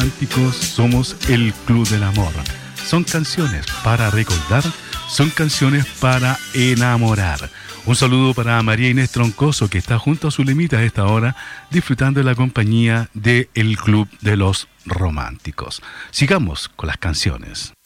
románticos somos el Club del Amor. Son canciones para recordar, son canciones para enamorar. Un saludo para María Inés Troncoso, que está junto a su limita a esta hora, disfrutando de la compañía de El Club de los Románticos. Sigamos con las canciones.